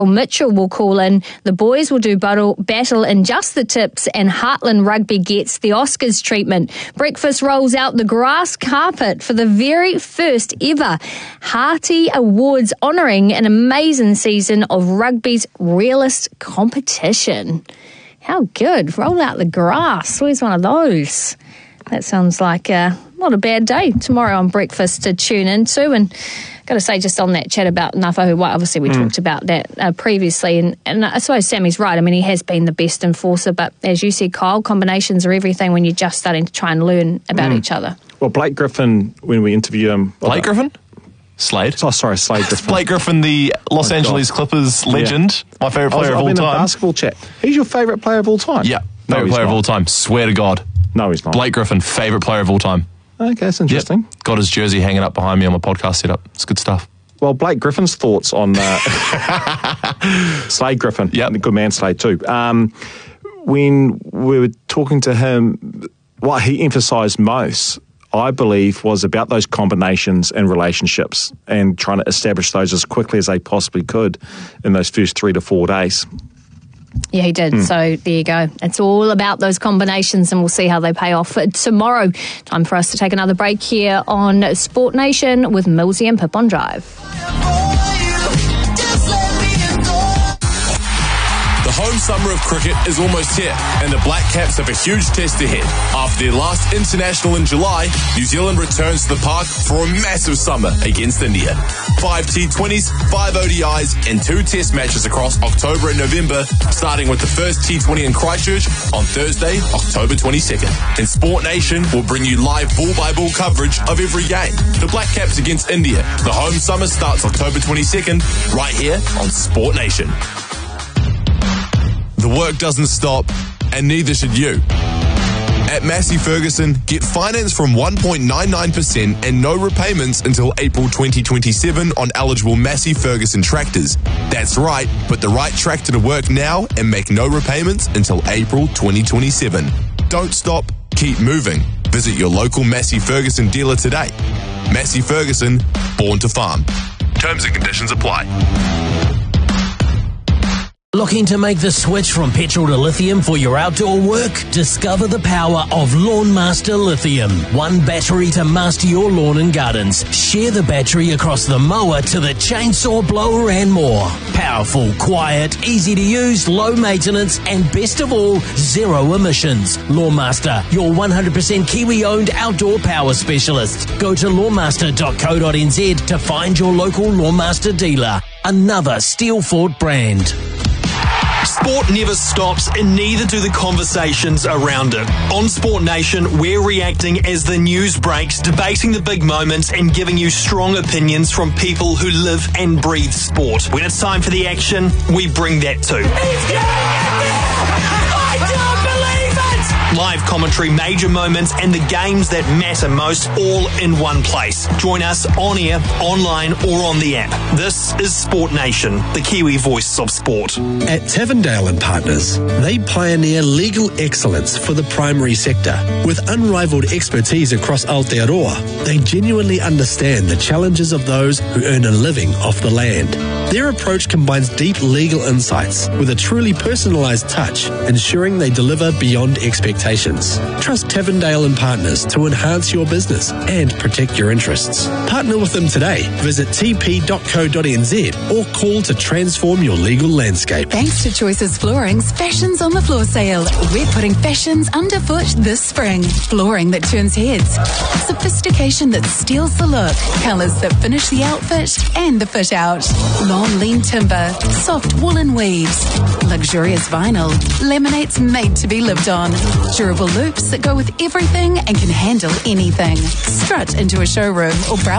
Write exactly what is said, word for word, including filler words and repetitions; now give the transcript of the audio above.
Mitchell will call in. The boys will do battle, battle in just the tips, and Heartland Rugby gets the Oscars treatment. Breakfast rolls out the grass carpet for the very first ever Hearty Awards, honouring an amazing season of rugby's realest competition. How good. Roll out the grass. Always one of those. That sounds like uh, not a bad day tomorrow on Breakfast to tune into. And got to say, just on that chat about Ngāwhāhau White, obviously we mm. talked about that uh, previously, and, and I suppose Sammy's right. I mean, he has been the best enforcer, but as you said, Kyle, combinations are everything when you're just starting to try and learn about mm. each other. Well, Blake Griffin, when we interview him... Blake Griffin? Slade. Oh, sorry, Slade Griffin. Blake Griffin, the Los oh, Angeles God. Clippers legend, yeah. my favourite player was, of I've all been time. In a basketball chat. He's your favourite player of all time? Yeah, no, favourite player not. of all time. Swear to God. No, he's not. Blake Griffin, favourite player of all time. Okay, that's interesting. Yep. Got his jersey hanging up behind me on my podcast setup. It's good stuff. Well, Blake Griffin's thoughts on uh, Slade Griffin. Yeah, good man, Slade too. Um, when we were talking to him, what he emphasised most, I believe, was about those combinations and relationships and trying to establish those as quickly as they possibly could in those first three to four days. Yeah, he did. Mm. So there you go. It's all about those combinations, and we'll see how they pay off tomorrow. Time for us to take another break here on Sport Nation with Millsy and Pip on Drive. The home summer of cricket is almost here, and the Black Caps have a huge test ahead. After their last international in July, New Zealand returns to the park for a massive summer against India. Five T twenties, five O D Is, and two test matches across October and November, starting with the first T twenty in Christchurch on Thursday, October twenty-second. And Sport Nation will bring you live ball-by-ball coverage of every game. The Black Caps against India. The home summer starts October twenty-second, right here on Sport Nation. The work doesn't stop, and neither should you. At Massey Ferguson, get finance from one point nine nine percent and no repayments until April twenty twenty-seven on eligible Massey Ferguson tractors. That's right, put the right tractor to work now and make no repayments until April twenty twenty-seven. Don't stop, keep moving. Visit your local Massey Ferguson dealer today. Massey Ferguson, born to farm. Terms and conditions apply. Looking to make the switch from petrol to lithium for your outdoor work? Discover the power of Lawnmaster Lithium. One battery to master your lawn and gardens. Share the battery across the mower to the chainsaw, blower and more. Powerful, quiet, easy to use, low maintenance and best of all, zero emissions. Lawnmaster, your one hundred percent Kiwi-owned outdoor power specialist. Go to lawnmaster dot co dot n z to find your local Lawnmaster dealer. Another Steelfort brand. Sport never stops, and neither do the conversations around it. On Sport Nation, we're reacting as the news breaks, debating the big moments, and giving you strong opinions from people who live and breathe sport. When it's time for the action, we bring that too. He's I don't believe it! Live commentary, major moments, and the games that matter most, all in one place. Join us on air, online, or on the app. This is Sport Nation, the Kiwi voice of sport. At Tavendale and Partners, they pioneer legal excellence for the primary sector. With unrivaled expertise across Aotearoa, they genuinely understand the challenges of those who earn a living off the land. Their approach combines deep legal insights with a truly personalised touch, ensuring they deliver beyond expectations. Trust Tavendale and Partners to enhance your business and protect your interests. Partner with them today. Visit t p dot co dot n z or call to transform your legal landscape. Thanks to Choices Flooring's Fashions on the Floor sale. We're putting fashions underfoot this spring. Flooring that turns heads. Sophistication that steals the look. Colours that finish the outfit and the fit out. Long lean timber. Soft woolen weaves. Luxurious vinyl. Laminates made to be lived on. Durable loops that go with everything and can handle anything. Strut into a showroom or browse